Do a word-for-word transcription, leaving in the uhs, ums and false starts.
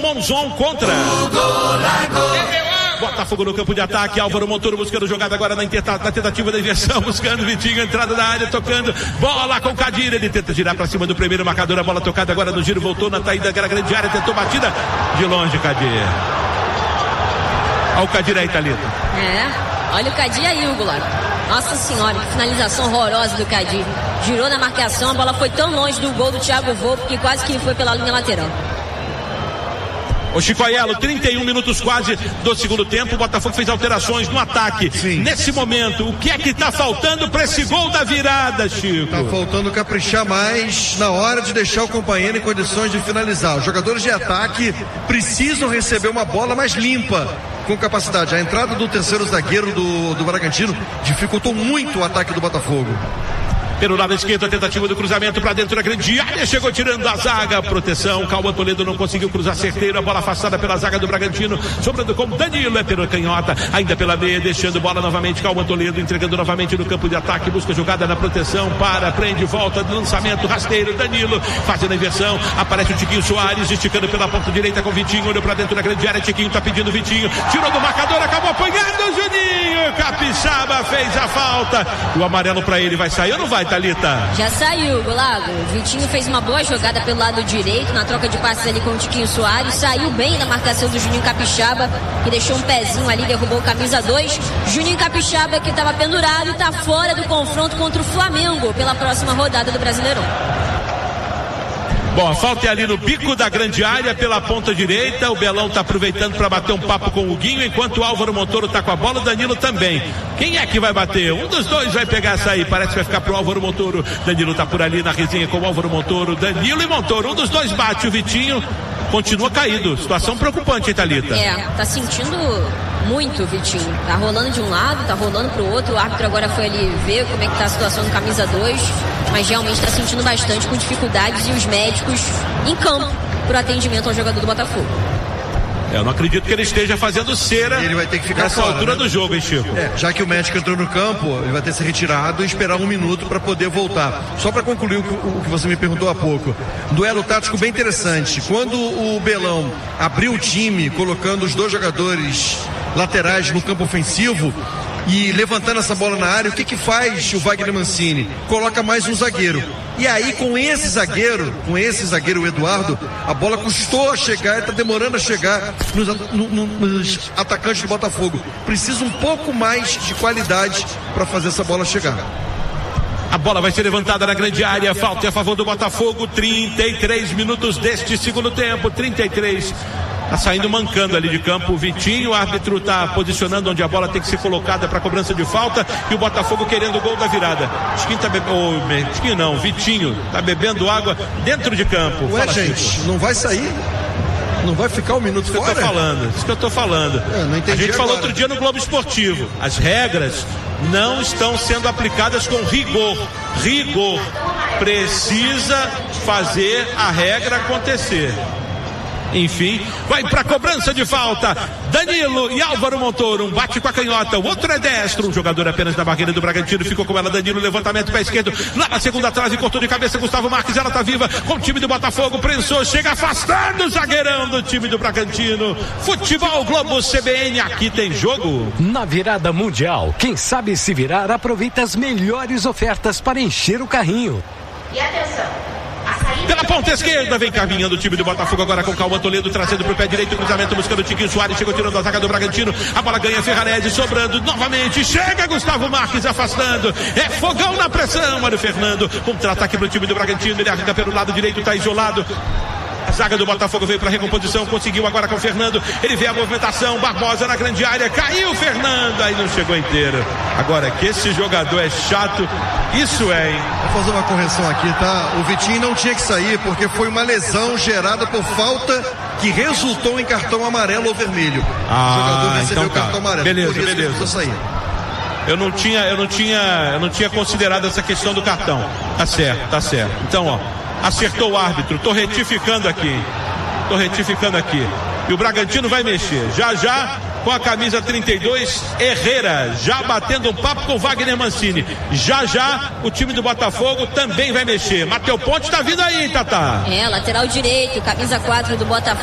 Monzon contra Botafogo no campo de ataque. Álvaro Montoro buscando jogada agora na, na tentativa da inversão, buscando Vitinho, entrada da área, tocando bola com o Kadir, ele tenta girar para cima do primeiro marcador, a bola tocada agora no giro, voltou na saída da grande área, tentou batida de longe, Kadir. Olha o Kadir aí, Thalita. É, olha o Kadir aí, Hugo Lago. Nossa senhora, que finalização horrorosa do Kadir. Girou na marcação, a bola foi tão longe do gol do Thiago Volpe que quase que foi pela linha lateral. O Chicoiello, trinta e um minutos quase do segundo tempo, o Botafogo fez alterações no ataque. Sim. Nesse momento, o que é que tá faltando para esse gol da virada, Chico? Tá faltando caprichar mais na hora de deixar o companheiro em condições de finalizar. Os jogadores de ataque precisam receber uma bola mais limpa, com capacidade. A entrada do terceiro zagueiro do, do Bragantino dificultou muito o ataque do Botafogo. Pelo lado esquerdo, a tentativa do cruzamento para dentro da grande área, chegou tirando a zaga, proteção, Cauã Toledo não conseguiu cruzar certeiro, a bola afastada pela zaga do Bragantino, sobrando com Danilo, é pela canhota, ainda pela meia, deixando bola novamente, Cauã Toledo entregando novamente no campo de ataque, busca jogada na proteção, para, prende, volta, lançamento, rasteiro, Danilo, fazendo a inversão, aparece o Tiquinho Soares, esticando pela ponta direita com Vitinho, olhou para dentro da grande área, Tiquinho tá pedindo Vitinho, tirou do marcador, acabou apanhando, Juninho, Capixaba fez a falta, o amarelo para ele vai sair ou não vai, Thalita? Já saiu, Golago. Vitinho fez uma boa jogada pelo lado direito, na troca de passes ali com o Tiquinho Soares, saiu bem da marcação do Juninho Capixaba, que deixou um pezinho ali, derrubou o camisa dois. Juninho Capixaba, que estava pendurado, está fora do confronto contra o Flamengo pela próxima rodada do Brasileirão. Bom, a falta é ali no bico da grande área, pela ponta direita. O Belão está aproveitando para bater um papo com o Guinho, enquanto o Álvaro Montoro está com a bola, o Danilo também. Quem é que vai bater? Um dos dois vai pegar essa aí, parece que vai ficar pro Álvaro Montoro. Danilo está por ali na resenha com o Álvaro Montoro. Danilo e Montoro, um dos dois bate, o Vitinho continua caído. Situação preocupante, hein, Thalita? É, tá sentindo muito o Vitinho. Tá rolando de um lado, tá rolando pro outro. O árbitro agora foi ali ver como é que tá a situação do camisa dois, mas realmente tá sentindo bastante, com dificuldades, e os médicos em campo pro atendimento ao jogador do Botafogo. Eu não acredito que ele esteja fazendo cera. Ele vai ter que ficar nessa fora, altura, né, do jogo, hein, Chico? É, já que o médico entrou no campo, ele vai ter que ser retirado e esperar um minuto para poder voltar. Só para concluir o que, o que você me perguntou há pouco. Duelo tático bem interessante. Quando o Belão abriu o time, colocando os dois jogadores laterais no campo ofensivo e levantando essa bola na área, o que que faz o Wagner Mancini? Coloca mais um zagueiro. E aí, com esse zagueiro, com esse zagueiro, o Eduardo, a bola custou a chegar, está demorando a chegar nos, no, no, nos atacantes do Botafogo. Precisa um pouco mais de qualidade para fazer essa bola chegar. A bola vai ser levantada na grande área, falta a favor do Botafogo, trinta e três minutos deste segundo tempo, trinta e três. Tá saindo mancando ali de campo o Vitinho, o árbitro tá posicionando onde a bola tem que ser colocada para cobrança de falta, e o Botafogo querendo o gol da virada. Tiquinho tá bebendo, oh, Tiquinho não, Vitinho tá bebendo água dentro de campo. Ué, Fala, gente, Chico. Não vai sair? Não vai ficar um minuto fora? Isso que eu tô falando, isso que eu tô falando. É, não entendi. A gente agora. falou outro dia no Globo Esportivo, as regras não estão sendo aplicadas com rigor. Rigor. Precisa fazer a regra acontecer. Enfim, vai para cobrança de falta. Danilo e Álvaro Montoro, um bate com a canhota, o outro é destro, um jogador apenas da barreira do Bragantino, ficou com ela, Danilo, levantamento pé esquerdo, lá na segunda trave, cortou de cabeça Gustavo Marques, ela tá viva com o time do Botafogo, prensou, chega afastando o zagueirão do time do Bragantino. Futebol Globo C B N, aqui tem jogo. Na virada mundial, quem sabe se virar, aproveita as melhores ofertas para encher o carrinho. E atenção, pela ponta esquerda, vem caminhando o time do Botafogo agora com Cauã Toledo, trazendo pro pé direito, cruzamento buscando o Tiquinho Soares, chegou tirando a zaga do Bragantino, a bola ganha Ferrarese, sobrando novamente, chega Gustavo Marques afastando, é fogão na pressão, olha o Fernando, contra-ataque pro time do Bragantino, ele arranca pelo lado direito, tá isolado. A zaga do Botafogo veio para recomposição, conseguiu agora com o Fernando, ele vê a movimentação, Barbosa na grande área, caiu o Fernando, aí não chegou inteiro. Agora que esse jogador é chato, isso é, hein? Vou fazer uma correção aqui, tá? O Vitinho não tinha que sair porque foi uma lesão gerada por falta que resultou em cartão amarelo ou vermelho. Ah, o jogador recebeu então tá. cartão amarelo. Beleza, por isso beleza. Sair. Eu não tinha, eu não tinha, eu não tinha considerado essa questão do cartão. Tá certo, tá certo. Então, ó, acertou o árbitro, tô retificando aqui, tô retificando aqui, e o Bragantino vai mexer, já já, com a camisa trinta e dois, Herrera, já batendo um papo com Wagner Mancini, já já, o time do Botafogo também vai mexer, Matheus Ponte tá vindo aí, Tatá. É, lateral direito, camisa quatro do Botafogo.